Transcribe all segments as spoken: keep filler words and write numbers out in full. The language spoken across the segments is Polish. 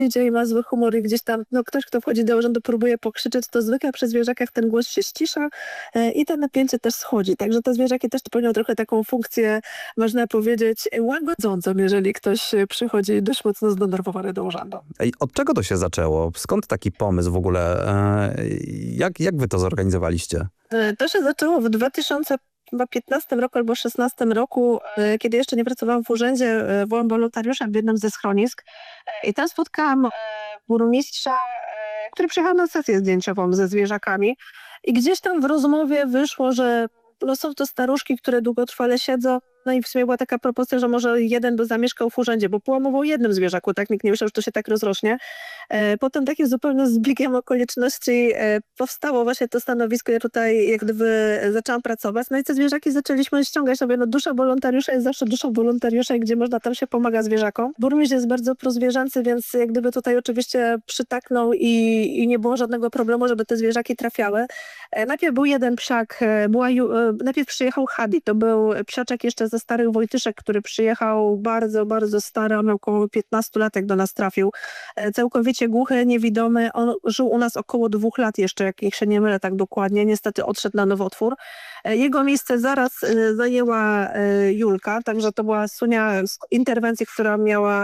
idzie i ma zły humor i gdzieś tam no, ktoś, kto wchodzi do urzędu, próbuje pokrzyczeć, to zwykle przy zwierzakach ten głos się ścisza e, i to napięcie też schodzi. Także te zwierzaki też pełnią trochę taką funkcję, można powiedzieć, łagodzącą, jeżeli ktoś przychodzi dość mocno zdenerwowany do urzędu. Ej, od czego to się zaczęło? Skąd taki pomysł w ogóle? E, Jak, jak wy to zorganizowaliście? E, To się zaczęło w dwa tysiące piętnastym roku albo szesnastym roku, e, kiedy jeszcze nie pracowałam w urzędzie, e, byłam wolontariuszem w jednym ze schronisk e, i tam spotkałam e, burmistrza, e, który przyjechał na sesję zdjęciową ze zwierzakami i gdzieś tam w rozmowie wyszło, że no są to staruszki, które długotrwale siedzą. No i w sumie była taka propozycja, że może jeden by zamieszkał w urzędzie, bo była mowa o jednym zwierzaku, tak? Nikt nie myślał, że to się tak rozrośnie. E, potem takim zupełnie zbiegiem okoliczności e, powstało właśnie to stanowisko. Ja tutaj jak gdyby zaczęłam pracować. No i te zwierzaki zaczęliśmy ściągać sobie. No dusza wolontariusza jest zawsze duszą wolontariusza i gdzie można, tam się pomaga zwierzakom. Burmistrz jest bardzo prozwierzęcy, więc jak gdyby tutaj oczywiście przytaknął i, i nie było żadnego problemu, żeby te zwierzaki trafiały. E, najpierw był jeden psiak, e, była, ju- e, najpierw przyjechał Hadi, to był psiaczek jeszcze ze starych Wojtyszek, który przyjechał bardzo, bardzo stary, on miał około piętnastu lat, jak do nas trafił. E, Całkowicie głuchy, niewidomy. On żył u nas około dwóch lat jeszcze, jak jak się nie mylę tak dokładnie. Niestety odszedł na nowotwór. E, Jego miejsce zaraz e, zajęła e, Julka, także to była Sunia z interwencji, która miała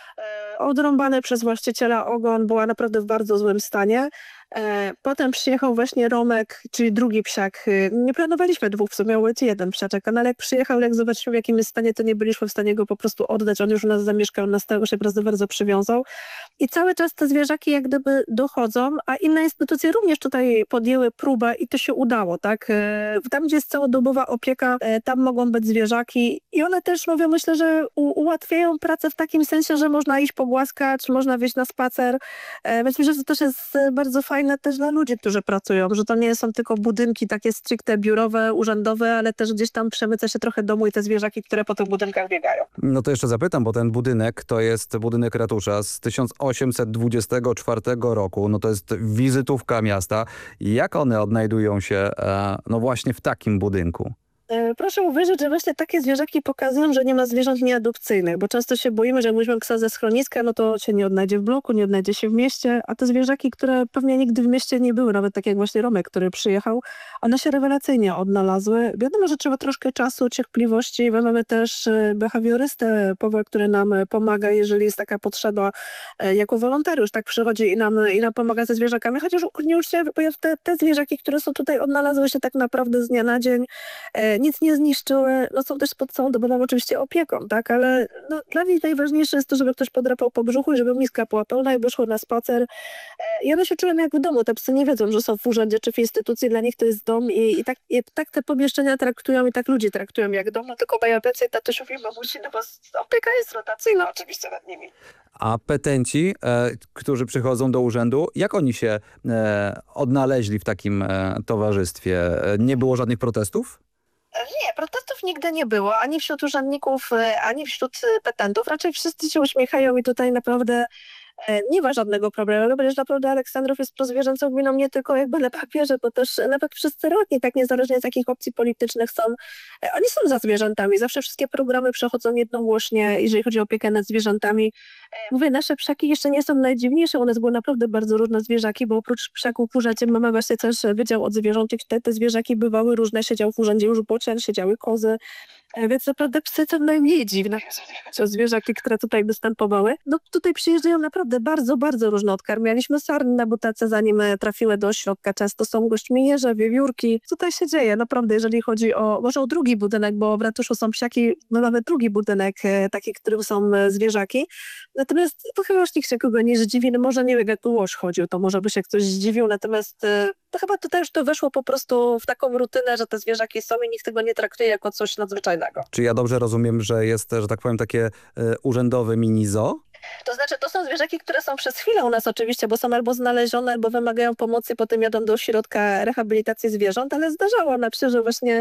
e, odrąbany przez właściciela ogon, była naprawdę w bardzo złym stanie. E, Potem przyjechał właśnie Romek, czyli drugi psiak. E, Nie planowaliśmy dwóch, w sumie miał być jeden psiaczek, no ale jak przyjechał, jak zobaczyliśmy w jakim jest stanie, to nie byliśmy w stanie go po prostu oddać. On już u nas zamieszkał, na stałe się bardzo, bardzo przywiązał. I cały czas te zwierzaki jak gdyby dochodzą, a inne instytucje również tutaj podjęły próbę i to się udało, tak? E, Tam, gdzie jest całodobowa opieka, e, tam mogą być zwierzaki i one też, mówię, myślę, że u- ułatwiają pracę w takim sensie, że można iść pogłaskać, można wyjść na spacer. E, Więc myślę, że to też jest e, bardzo fajne też dla ludzi, którzy pracują, że to nie są tylko budynki takie stricte biurowe, urzędowe, ale też gdzieś tam przemyca się trochę domu i te zwierzaki, które po tych budynkach biegają. No to jeszcze zapytam, bo ten budynek to jest budynek ratusza z tysiąc osiemset dwudziestego czwartego roku. No to jest wizytówka miasta. Jak one odnajdują się e, no właśnie w takim budynku? E, Proszę uwierzyć, że właśnie takie zwierzaki pokazują, że nie ma zwierząt nieadopcyjnych, bo często się boimy, że jak weźmiemy psa ze schroniska, no to się nie odnajdzie w bloku, nie odnajdzie się w mieście, a te zwierzaki, które pewnie nigdy w mieście nie były, nawet tak jak właśnie Romek, który przyjechał, one się rewelacyjnie odnalazły. Wiadomo, że trzeba troszkę czasu, cierpliwości. My mamy też e, behawiorystę, Pawła, który nam e, pomaga, jeżeli jest taka potrzeba, e, jako wolontariusz, tak przychodzi i nam, i nam pomaga ze zwierzakami, chociaż nie uczciwie, bo te, te zwierzaki, które są tutaj, odnalazły się tak naprawdę z dnia na dzień. E, Nic nie zniszczyły, no są też pod całą dobową oczywiście opieką, tak, ale no, dla mnie najważniejsze jest to, żeby ktoś podrapał po brzuchu i żeby miska była pełna i wyszło na spacer. E, I one się czują jak w domu, te psy nie wiedzą, że są w urzędzie czy w instytucji, dla nich to jest dom i, i, tak, i tak te pomieszczenia traktują i tak ludzi traktują jak dom, no tylko mają więcej tatusiów i mamusi, no bo opieka jest rotacyjna oczywiście nad nimi. A petenci, e, którzy przychodzą do urzędu, jak oni się e, odnaleźli w takim e, towarzystwie? E, Nie było żadnych protestów? Nie, protestów nigdy nie było, ani wśród urzędników, e, ani wśród e, petentów. Raczej wszyscy się uśmiechają i tutaj naprawdę e, nie ma żadnego problemu, ponieważ naprawdę Aleksandrów jest prozwierzęcą gminą nie tylko jakby na papierze, bo też nawet wszyscy radni, tak niezależnie z jakich opcji politycznych są, e, oni są za zwierzętami. Zawsze wszystkie programy przechodzą jednogłośnie, jeżeli chodzi o opiekę nad zwierzętami. E, Mówię, nasze psiaki jeszcze nie są najdziwniejsze, u nas były naprawdę bardzo różne zwierzaki, bo oprócz psiaków w urzędzie mamy właśnie też wydział od zwierząt i te, te zwierzaki bywały różne, siedział w urzędzie już bocian, siedziały kozy, e, więc naprawdę psy to najmniej dziwne, jeżeli chodzi o zwierzaki, które tutaj występowały. No tutaj przyjeżdżają naprawdę bardzo, bardzo różne. Odkarmialiśmy sarny na butece, zanim e, trafiły do ośrodka. Często są gośćmi jeże, wiewiórki. Tutaj się dzieje, naprawdę, jeżeli chodzi o, może o drugi budynek, bo w ratuszu są psiaki, no mamy drugi budynek, e, taki, w którym są e, zwierzaki. Natomiast to chyba już nikt się kogo nie zdziwi, no może nie wiem, jak tu łoś chodził, to może by się ktoś zdziwił, natomiast e, to chyba tutaj już to weszło po prostu w taką rutynę, że te zwierzaki są i nikt tego nie traktuje jako coś nadzwyczajnego. Czy ja dobrze rozumiem, że jest, że tak powiem, takie e, urzędowe mini zoo? To znaczy, to są zwierzaki, które są przez chwilę u nas oczywiście, bo są albo znalezione, albo wymagają pomocy, potem jadą do ośrodka rehabilitacji zwierząt, ale zdarzało nam się, że właśnie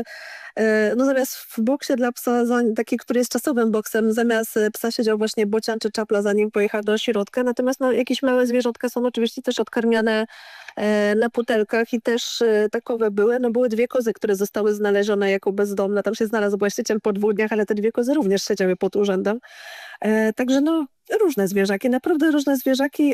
e, no zamiast w boksie dla psa, za- taki, który jest czasowym boksem, zamiast e, psa siedział właśnie bocian czy czapla, zanim pojechał do ośrodka. Natomiast no, jakieś małe zwierzątka są oczywiście też odkarmiane e, na butelkach i też e, takowe były. No były dwie kozy, które zostały znalezione jako bezdomne. Tam się znalazł właściciel po dwóch dniach, ale te dwie kozy również siedziały pod urzędem. E, Także no różne zwierzaki, naprawdę różne zwierzaki.